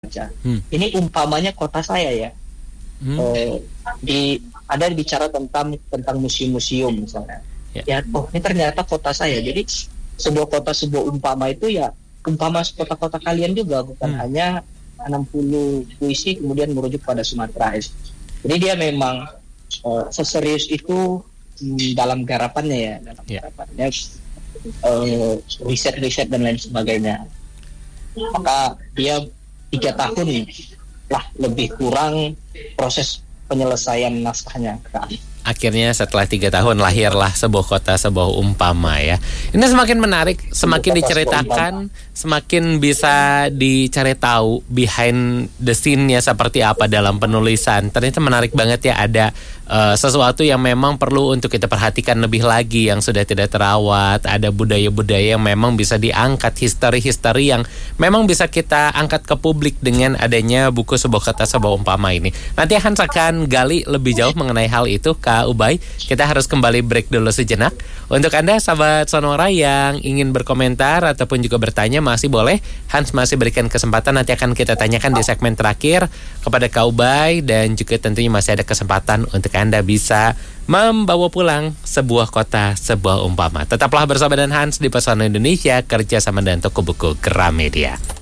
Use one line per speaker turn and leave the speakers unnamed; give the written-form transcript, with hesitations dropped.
aja. Ini umpamanya kota saya ya. Ada bicara tentang museum-museum misalnya. Ya, ini ternyata kota saya. Jadi sebuah umpama itu ya umpama kota-kota kalian juga, bukan hanya 60 puisi kemudian merujuk pada Sumatera. Jadi dia memang seserius itu dalam garapannya garapannya riset-riset dan lain sebagainya. Maka dia 3 tahun lah lebih kurang proses penyelesaian naskahnya.
Akhirnya setelah 3 tahun lahirlah sebuah kota, sebuah umpama ya. Ini semakin menarik, semakin diceritakan, semakin bisa dicari tahu behind the scene-nya seperti apa dalam penulisan. Ternyata menarik banget ya, ada sesuatu yang memang perlu untuk kita perhatikan lebih lagi yang sudah tidak terawat. Ada budaya-budaya yang memang bisa diangkat, history yang memang bisa kita angkat ke publik dengan adanya buku sebuah kota, sebuah umpama ini. Nanti Hans akan gali lebih jauh mengenai hal itu, Kak Ubay. Kita harus kembali break dulu sejenak. Untuk Anda sahabat Sonora yang ingin berkomentar ataupun juga bertanya, masih boleh. Hans masih berikan kesempatan, nanti akan kita tanyakan di segmen terakhir kepada Kak Ubay. Dan juga tentunya masih ada kesempatan untuk Anda bisa membawa pulang sebuah kota, sebuah umpama. Tetaplah bersama dengan Hans di Pesona Indonesia, kerjasama dan toko buku Gramedia.